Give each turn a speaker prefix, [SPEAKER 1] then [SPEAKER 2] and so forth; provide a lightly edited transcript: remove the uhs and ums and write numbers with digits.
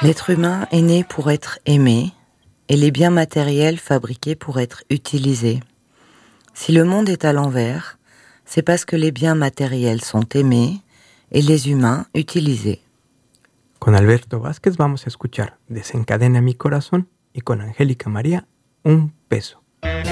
[SPEAKER 1] L'être humain est né pour être aimé et les biens matériels fabriqués pour être utilisés. Si le monde est à l'envers, c'est parce que les biens matériels sont aimés et les humains utilisés.
[SPEAKER 2] Con Alberto Vázquez vamos a escuchar Desencadena mi corazón y con Angélica María, Un peso.